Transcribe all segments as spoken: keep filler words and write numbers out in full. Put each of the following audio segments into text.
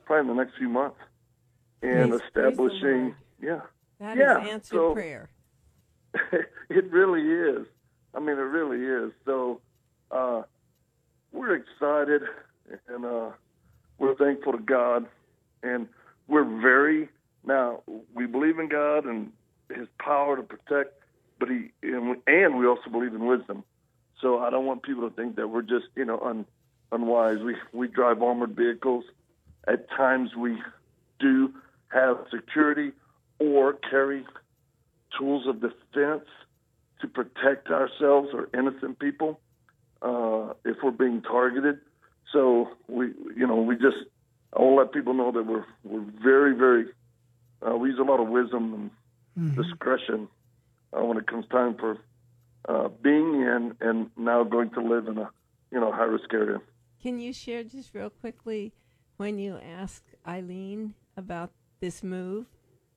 probably in the next few months, and Praise- establishing, yeah. That yeah, is answered so, prayer. It really is. I mean, it really is. So uh, we're excited, and uh, we're thankful to God, and we're very, now, we believe in God and his power to protect, but he, and we, and we also believe in wisdom. So I don't want people to think that we're just, you know, un, unwise. We, we drive armored vehicles. At times we do have security or carry tools of defense to protect ourselves or innocent people uh, if we're being targeted. So we, you know, we just, I want to let people know that we're we're very, very, uh, we use a lot of wisdom and mm-hmm. discretion uh, when it comes time for uh, being in and now going to live in a, you know, high risk area. Can you share just real quickly when you asked Eileen about this move?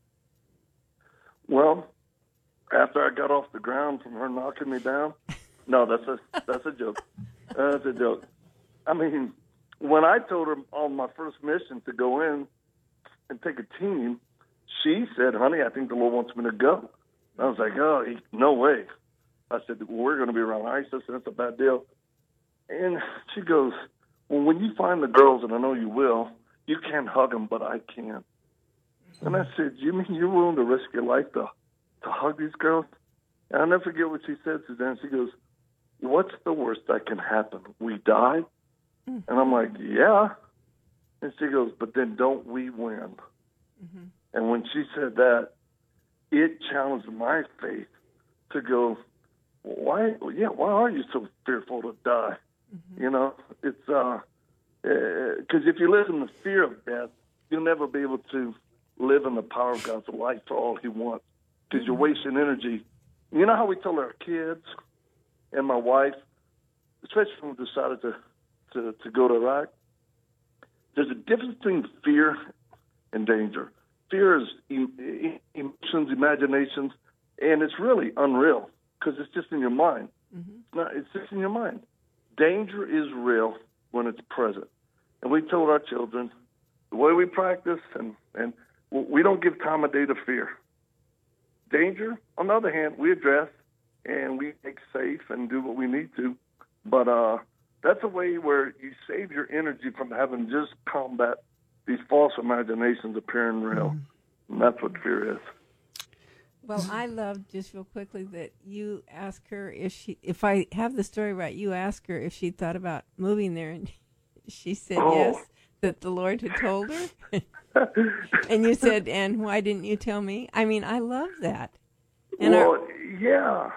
Well, after I got off the ground from her knocking me down, no, that's a that's a joke. That's a joke. I mean, when I told her on my first mission to go in and take a team, she said, "Honey, I think the Lord wants me to go." I was like, "Oh, he, no way." I said, well, "We're going to be around ISIS, and that's a bad deal." And she goes, "Well, when you find the girls, and I know you will, you can't hug them, but I can." And I said, "You mean you're willing to risk your life to, to hug these girls?" And I'll never forget what she said, Suzanne. She goes, "What's the worst that can happen? We die?" Mm-hmm. And I'm like, "Yeah." And she goes, "But then don't we win?" Mm-hmm. And when she said that, it challenged my faith to go, why, yeah, why are you so fearful to die? Mm-hmm. You know, it's, uh, because uh, if you live in the fear of death, you'll never be able to live in the power of God's life for all he wants, because mm-hmm. you're wasting energy. You know how we tell our kids and my wife, especially when we decided to, to, to go to Iraq, there's a difference between fear and danger. Fear is em- emotions, imaginations, and it's really unreal because it's just in your mind. Mm-hmm. It's not, it's just in your mind. Danger is real when it's present. And we told our children the way we practice, and, and we don't give time of day to fear. Danger, on the other hand, we address and we make safe and do what we need to. But uh, that's a way where you save your energy from having just combat these false imaginations appearing real. Mm-hmm. And that's what fear is. Well, I love, just real quickly, that you ask her if she, if I have the story right, you asked her if she thought about moving there, and she said oh. yes, that the Lord had told her. And you said, "And why didn't you tell me?" I mean, I love that. And well, our, yeah.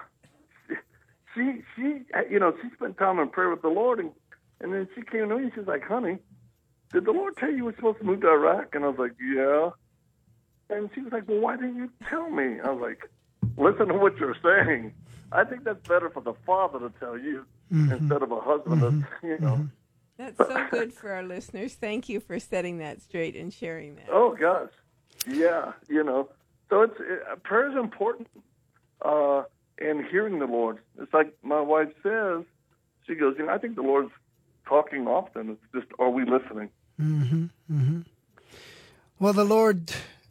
She, she, you know, she spent time in prayer with the Lord, and, and then she came to me and she's like, "Honey, did the Lord tell you we're supposed to move to Iraq?" And I was like, "Yeah." And she was like, "Well, why didn't you tell me?" I was like, "Listen to what you're saying. I think that's better for the father to tell you mm-hmm. instead of a husband mm-hmm. to, you know." That's so good for our listeners. Thank you for setting that straight and sharing that. Oh, gosh. Yeah, you know. So it's it, prayer is important, uh, and hearing the Lord. It's like my wife says, she goes, "You know, I think the Lord's talking often. It's just, are we listening?" Mm-hmm. Mm-hmm. Well, the Lord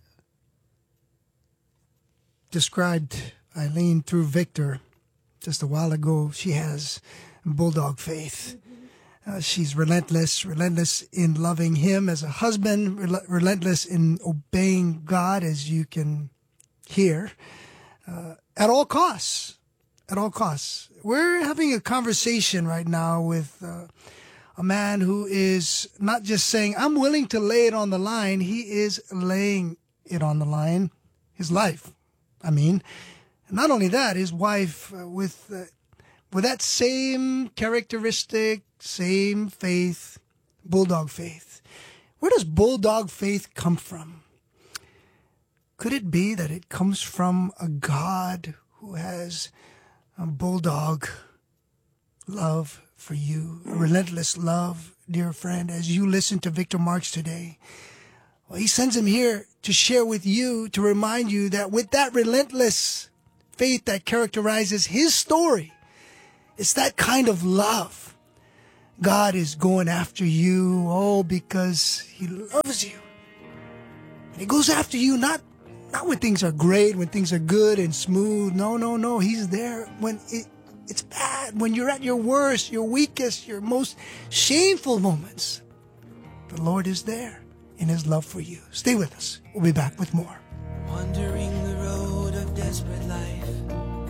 described Eileen through Victor just a while ago. She has bulldog faith. Uh, she's relentless, relentless in loving him as a husband, rel- relentless in obeying God, as you can hear, uh, at all costs, at all costs. We're having a conversation right now with uh, a man who is not just saying, "I'm willing to lay it on the line." He is laying it on the line, his life. I mean, not only that, his wife uh, with uh, with that same characteristic, same faith, bulldog faith. Where does bulldog faith come from? Could it be that it comes from a God who has a bulldog love for you, a relentless love, dear friend, as you listen to Victor Marx today? Well, he sends him here to share with you, to remind you that with that relentless faith that characterizes his story, it's that kind of love God is going after you, oh, because He loves you. And He goes after you not, not when things are great, when things are good and smooth. No, no, no. He's there when it, it's bad, when you're at your worst, your weakest, your most shameful moments. The Lord is there in His love for you. Stay with us. We'll be back with more. Wandering the road of desperate life,